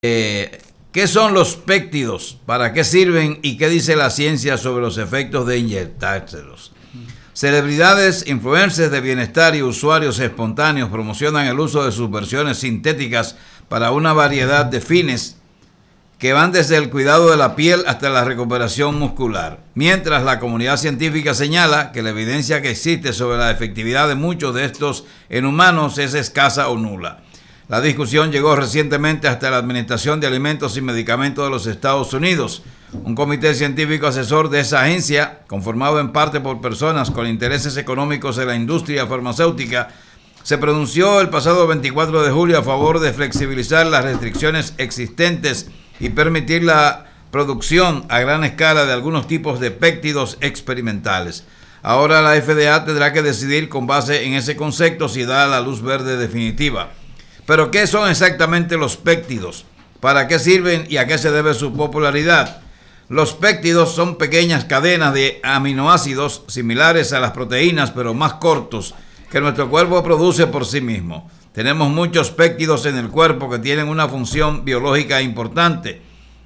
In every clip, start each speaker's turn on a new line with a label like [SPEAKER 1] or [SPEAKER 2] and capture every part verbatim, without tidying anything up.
[SPEAKER 1] Eh, ¿Qué son los péptidos? ¿Para qué sirven? ¿Y qué dice la ciencia sobre los efectos de inyectárselos? Celebridades, influencers de bienestar y usuarios espontáneos promocionan el uso de sus versiones sintéticas para una variedad de fines que van desde el cuidado de la piel hasta la recuperación muscular. Mientras la comunidad científica señala que la evidencia que existe sobre la efectividad de muchos de estos en humanos es escasa o nula. La discusión llegó recientemente hasta la Administración de Alimentos y Medicamentos de los Estados Unidos. Un comité científico asesor de esa agencia, conformado en parte por personas con intereses económicos en la industria farmacéutica, se pronunció el pasado veinticuatro de julio a favor de flexibilizar las restricciones existentes y permitir la producción a gran escala de algunos tipos de péptidos experimentales. Ahora la F D A tendrá que decidir con base en ese concepto si da la luz verde definitiva. Pero ¿qué son exactamente los péptidos? ¿Para qué sirven y a qué se debe su popularidad? Los péptidos son pequeñas cadenas de aminoácidos similares a las proteínas, pero más cortos, que nuestro cuerpo produce por sí mismo. Tenemos muchos péptidos en el cuerpo que tienen una función biológica importante,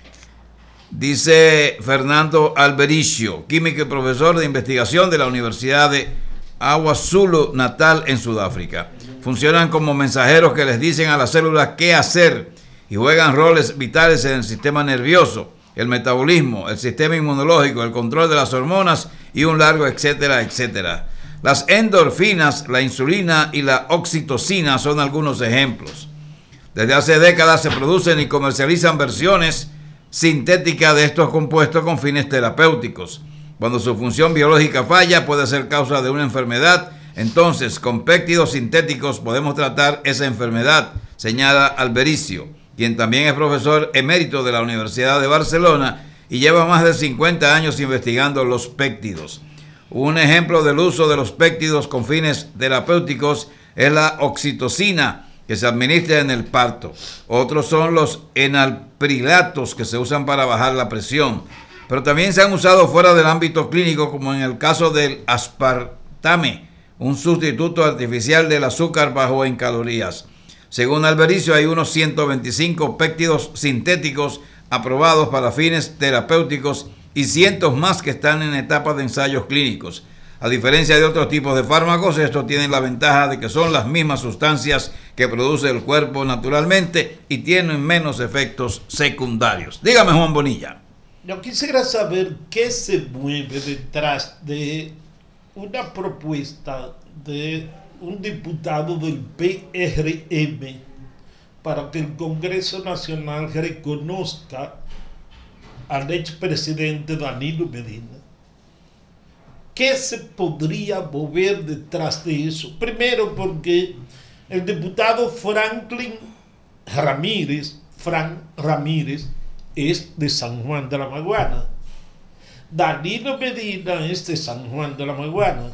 [SPEAKER 1] dice Fernando Albericio, químico y profesor de investigación de la Universidad de KwaZulu-Natal en Sudáfrica. Funcionan como mensajeros que les dicen a las células qué hacer y juegan roles vitales en el sistema nervioso, el metabolismo, el sistema inmunológico, el control de las hormonas y un largo etcétera, etcétera. Las endorfinas, la insulina y la oxitocina son algunos ejemplos. Desde hace décadas se producen y comercializan versiones sintéticas de estos compuestos con fines terapéuticos. Cuando su función biológica falla, puede ser causa de una enfermedad. Entonces, con péptidos sintéticos podemos tratar esa enfermedad, señala Albericio, quien también es profesor emérito de la Universidad de Barcelona y lleva más de cincuenta años investigando los péptidos. Un ejemplo del uso de los péptidos con fines terapéuticos es la oxitocina, que se administra en el parto. Otros son los enalprilatos, que se usan para bajar la presión, pero también se han usado fuera del ámbito clínico, como en el caso del aspartame, un sustituto artificial del azúcar bajo en calorías. Según Albericio, hay unos ciento veinticinco péptidos sintéticos aprobados para fines terapéuticos y cientos más que están en etapas de ensayos clínicos. A diferencia de otros tipos de fármacos, estos tienen la ventaja de que son las mismas sustancias que produce el cuerpo naturalmente y tienen menos efectos secundarios. Dígame, Juan Bonilla.
[SPEAKER 2] Yo quisiera saber qué se mueve detrás de una propuesta de un diputado del P R M para que el Congreso Nacional reconozca al expresidente Danilo Medina. ¿Qué se podría mover detrás de eso? Primero, porque el diputado Franklin Ramírez, Fran Ramírez, es de San Juan de la Maguana. Danilo Medina es de San Juan de la Maguana.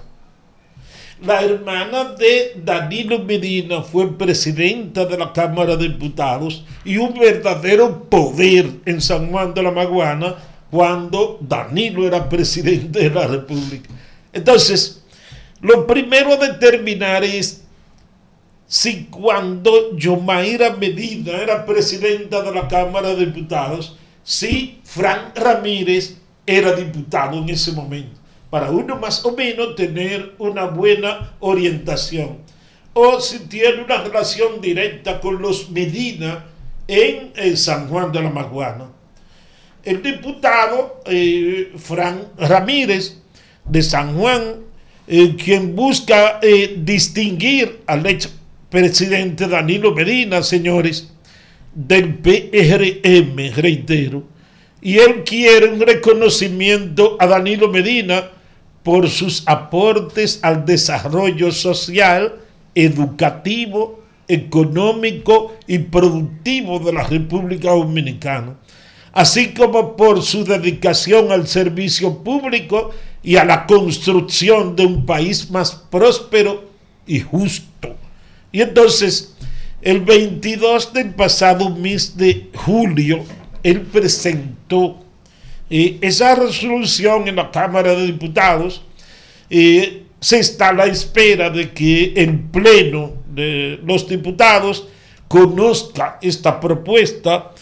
[SPEAKER 2] La hermana de Danilo Medina fue presidenta de la Cámara de Diputados y un verdadero poder en San Juan de la Maguana cuando Danilo era presidente de la República. Entonces, lo primero a determinar es si cuando Yomaira Medina era presidenta de la Cámara de Diputados, si Fran Ramírez era diputado en ese momento, para uno más o menos tener una buena orientación, o si tiene una relación directa con los Medina en, en San Juan de la Maguana. El diputado eh, Fran Ramírez de San Juan, eh, quien busca eh, distinguir al expresidente Danilo Medina, señores, del P R M, reitero, y él quiere un reconocimiento a Danilo Medina por sus aportes al desarrollo social, educativo, económico y productivo de la República Dominicana, así como por su dedicación al servicio público y a la construcción de un país más próspero y justo. Y entonces, el veintidós del pasado mes de julio, él presentó eh, esa resolución en la Cámara de Diputados. Eh, se está a la espera de que el Pleno de los Diputados conozca esta propuesta